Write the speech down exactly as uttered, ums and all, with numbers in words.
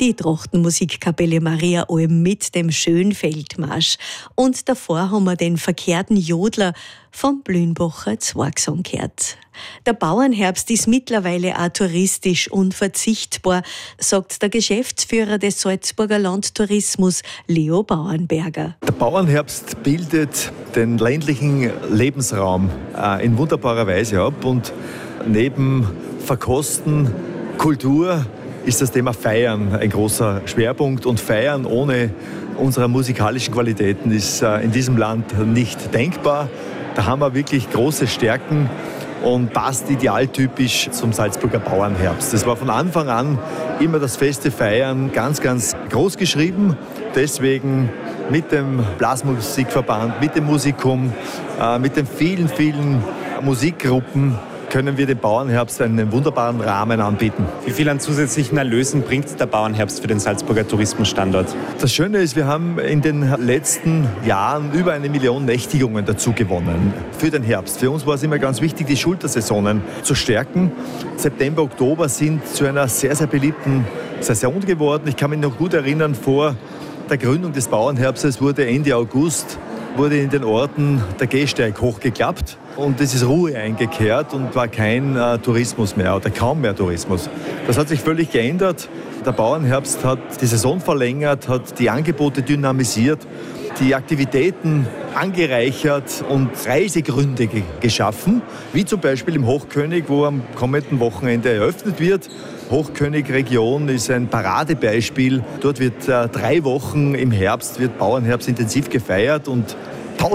Die Trachtenmusikkapelle Maria Alm mit dem Schönfeldmarsch. Und davor haben wir den verkehrten Jodler vom Blünbacher Zwergsang gehört. Der Bauernherbst ist mittlerweile auch touristisch unverzichtbar, sagt der Geschäftsführer des Salzburger Landtourismus, Leo Bauernberger. Der Bauernherbst bildet den ländlichen Lebensraum äh, in wunderbarer Weise ab und neben Verkosten, Kultur ist das Thema Feiern ein großer Schwerpunkt. Und Feiern ohne unsere musikalischen Qualitäten ist äh, in diesem Land nicht denkbar. Da haben wir wirklich große Stärken und passt idealtypisch zum Salzburger Bauernherbst. Das war von Anfang an immer das feste Feiern ganz, ganz groß geschrieben. Deswegen mit dem Blasmusikverband, mit dem Musikum, äh, mit den vielen, vielen Musikgruppen können wir dem Bauernherbst einen wunderbaren Rahmen anbieten. Wie viel an zusätzlichen Erlösen bringt der Bauernherbst für den Salzburger Tourismusstandort? Das Schöne ist, wir haben in den letzten Jahren über eine Million Nächtigungen dazu gewonnen für den Herbst. Für uns war es immer ganz wichtig, die Schultersaisonen zu stärken. September, Oktober sind zu einer sehr, sehr beliebten Saison geworden. Ich kann mich noch gut erinnern, vor der Gründung des Bauernherbstes wurde Ende August wurde in den Orten der Gehsteig hochgeklappt und es ist Ruhe eingekehrt und war kein äh, Tourismus mehr oder kaum mehr Tourismus. Das hat sich völlig geändert. Der Bauernherbst hat die Saison verlängert, hat die Angebote dynamisiert, die Aktivitäten angereichert und Reisegründe ge- geschaffen, wie zum Beispiel im Hochkönig, wo am kommenden Wochenende eröffnet wird. Hochkönig-Region ist ein Paradebeispiel. Dort wird äh, drei Wochen im Herbst wird Bauernherbst intensiv gefeiert und